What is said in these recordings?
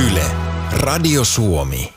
Yle, Radio Suomi.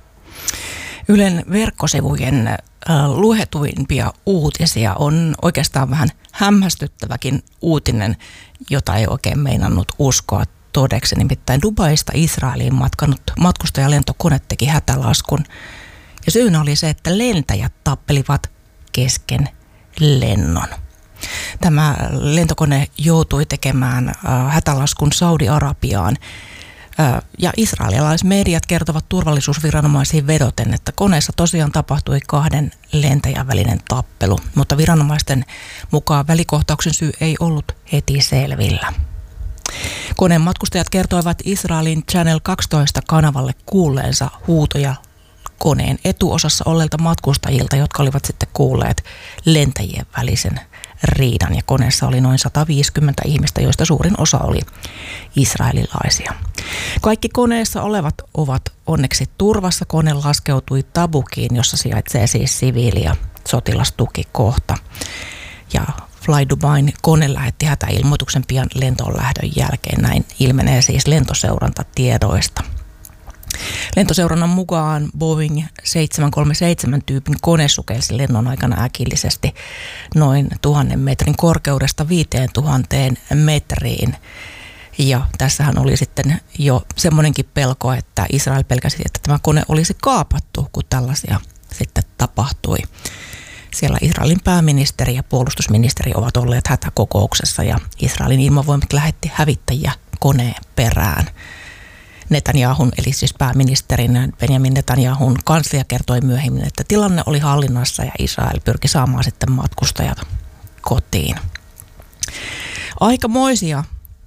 Ylen verkkosivujen luetuimpia uutisia on oikeastaan vähän hämmästyttäväkin uutinen, jota ei oikein meinannut uskoa todeksi. Nimittäin Dubaista Israeliin matkustajalentokone teki hätälaskun. Ja syynä oli se, että lentäjät tappelivat kesken lennon. Tämä lentokone joutui tekemään hätälaskun Saudi-Arabiaan. Ja israelilaismediat kertovat turvallisuusviranomaisiin vedoten, että koneessa tosiaan tapahtui 2 lentäjän välinen tappelu, mutta viranomaisten mukaan välikohtauksen syy ei ollut heti selvillä. Koneen matkustajat kertoivat Israelin Channel 12 kanavalle kuulleensa huutoja koneen etuosassa olleilta matkustajilta, jotka olivat sitten kuulleet lentäjien välisen riidan, ja koneessa oli noin 150 ihmistä, joista suurin osa oli israelilaisia. Kaikki koneessa olevat ovat onneksi turvassa. Kone laskeutui Tabukiin, jossa sijaitsee siis siviili- ja sotilastukikohta. Ja Fly Dubain kone lähetti hätäilmoituksen pian lentoon lähdön jälkeen. Näin ilmenee siis lentoseurantatiedoista. Lentoseurannan mukaan Boeing 737-tyypin kone sukelsi lennon aikana äkillisesti noin 1000 metrin korkeudesta 5000 metriin. Ja tässähän oli sitten jo semmoinenkin pelko, että Israel pelkäsi, että tämä kone olisi kaapattu, kun tällaisia sitten tapahtui. Siellä Israelin pääministeri ja puolustusministeri ovat olleet hätäkokouksessa ja Israelin ilmavoimat lähetti hävittäjiä koneen perään. Netanyahun, eli siis pääministerin Benjamin Netanyahun kanslia kertoi myöhemmin, että tilanne oli hallinnassa ja Israel pyrki saamaan sitten matkustajat kotiin. Aikamoisia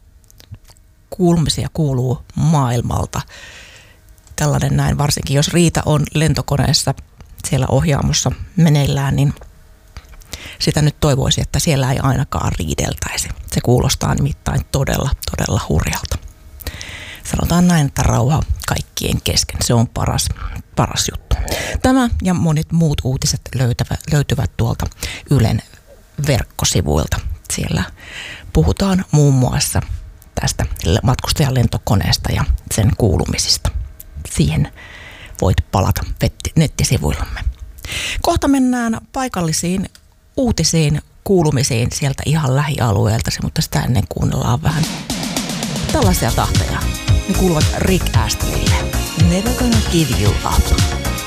kuulumisia kuuluu maailmalta. Tällainen näin, varsinkin jos riita on lentokoneessa siellä ohjaamossa meneillään, niin sitä nyt toivoisi, että siellä ei ainakaan riideltäisi. Se kuulostaa nimittäin todella hurjalta. Sanotaan näin, että rauha kaikkien kesken. Se on paras juttu. Tämä ja monet muut uutiset löytyvät tuolta Ylen verkkosivuilta. Siellä puhutaan muun muassa tästä matkustajalentokoneesta ja sen kuulumisista. Siihen voit palata nettisivuillamme. Kohta mennään paikallisiin uutisiin, kuulumisiin sieltä ihan lähialueeltasi, mutta sitä ennen kuunnellaan vähän tällaisia tahteja. Ne kuuluvat Rick Astleylle. Never gonna give you up.